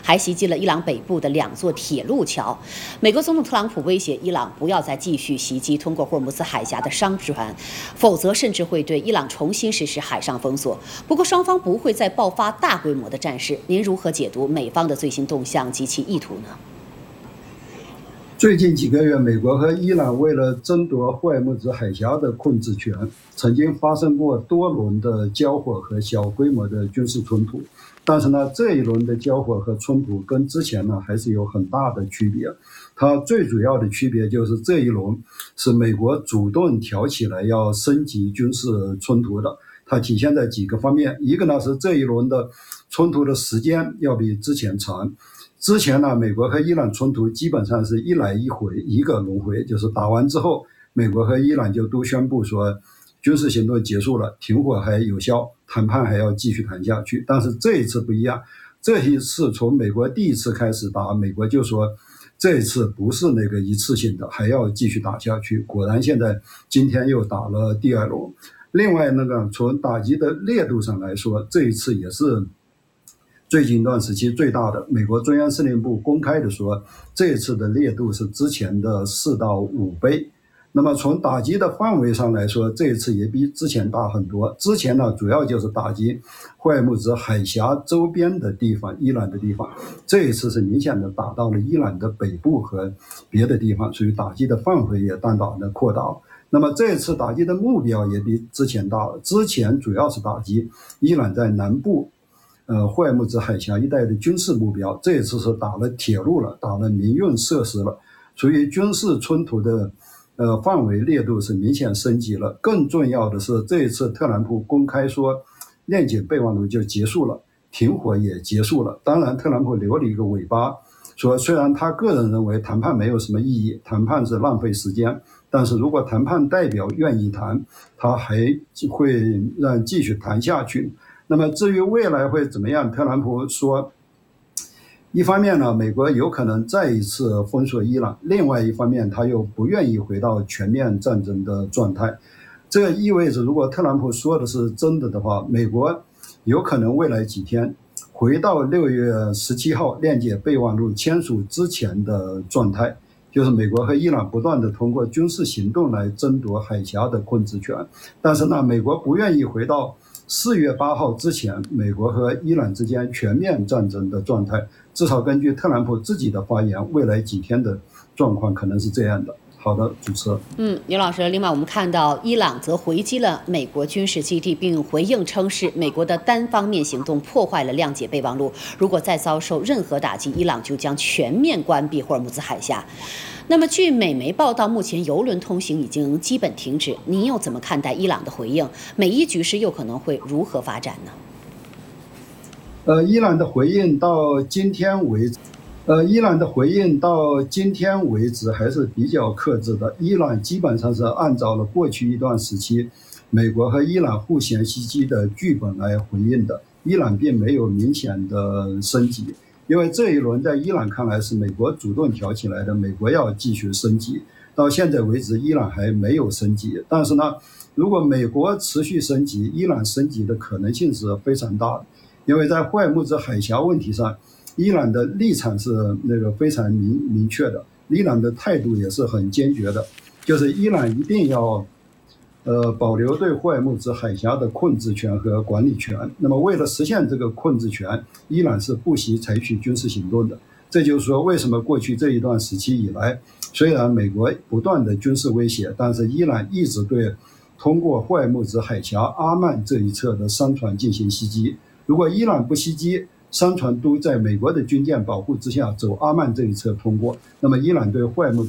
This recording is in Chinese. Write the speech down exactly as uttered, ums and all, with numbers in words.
还袭击了伊朗北部的两座铁路桥。美国总统特朗普威胁伊朗不要再继续袭击通过霍尔木兹海峡的商船，否则甚至会对伊朗重新实施海上封锁。不过，双方不会再爆发大规模的战事。您如何解读美方的最新动向及其意图呢？ 最近几个月，美国和伊朗为了争夺霍尔木兹海峡的控制权，曾经发生过多轮的交火和小规模的军事冲突。但是呢，这一轮的交火和冲突跟之前呢还是有很大的区别。它最主要的区别就是这一轮是美国主动挑起来要升级军事冲突的。它体现在几个方面，一个呢是这一轮的冲突的时间要比之前长。之前呢，美国和伊朗冲突基本上是一来一回，一个轮回，就是打完之后，美国和伊朗就都宣布说军事行动结束了，停火还有效，谈判还要继续谈下去。但是这一次不一样，这一次从美国第一次开始打，美国就说这一次不是那个一次性的，还要继续打下去。果然现在今天又打了第二轮。另外那个从打击的烈度上来说，这一次也是最近一段时期最大的。美国中央司令部公开的说，这一次的烈度是之前的四到五倍。那么从打击的范围上来说，这一次也比之前大很多。之前呢，主要就是打击霍尔木兹海峡周边的地方，伊朗的地方。这一次是明显的打到了伊朗的北部和别的地方，所以打击的范围也大大的扩大。那么这一次打击的目标也比之前大了。之前主要是打击伊朗在南部呃，霍尔木兹海峡一带的军事目标，这一次是打了铁路了，打了民用设施了，所以军事冲突的呃范围烈度是明显升级了。更重要的是，这一次特朗普公开说谅解备忘录就结束了，停火也结束了。当然，特朗普留了一个尾巴，说虽然他个人认为谈判没有什么意义，谈判是浪费时间，但是如果谈判代表愿意谈，他还会让继续谈下去。那么至于未来会怎么样，特朗普说，一方面呢，美国有可能再一次封锁伊朗，另外一方面他又不愿意回到全面战争的状态。这意味着，如果特朗普说的是真的的话，美国有可能未来几天回到六月十七号谅解备忘录签署之前的状态，就是美国和伊朗不断的通过军事行动来争夺海峡的控制权。但是呢，美国不愿意回到四月八号之前，美国和伊朗之间全面战争的状态，至少根据特朗普自己的发言，未来几天的状况可能是这样的。好的，主持人。 嗯，刘老师，另外我们看到伊朗则回击了美国军事基地，并回应称是美国的单方面行动破坏了谅解备忘录，如果再遭受任何打击，伊朗就将全面关闭霍尔木兹海峡。那么据美媒报道，目前油轮通行已经基本停止，您又怎么看待伊朗的回应？美伊局势又可能会如何发展呢？ 呃，伊朗的回应到今天为止呃，伊朗的回应到今天为止还是比较克制的。伊朗基本上是按照了过去一段时期美国和伊朗互相袭击的剧本来回应的，伊朗并没有明显的升级。因为这一轮在伊朗看来是美国主动挑起来的，美国要继续升级。到现在为止，伊朗还没有升级。但是呢，如果美国持续升级，伊朗升级的可能性是非常大的。因为在霍尔木兹海峡问题上，伊朗的立场是那个非常明明确的，伊朗的态度也是很坚决的，就是伊朗一定要呃保留对霍尔木兹海峡的控制权和管理权。那么为了实现这个控制权，伊朗是不惜采取军事行动的。这就是说，为什么过去这一段时期以来，虽然美国不断的军事威胁，但是伊朗一直对通过霍尔木兹海峡阿曼这一侧的商船进行袭击。如果伊朗不袭击，商船都在美国的军舰保护之下走阿曼这一侧通过，那么伊朗对霍尔木兹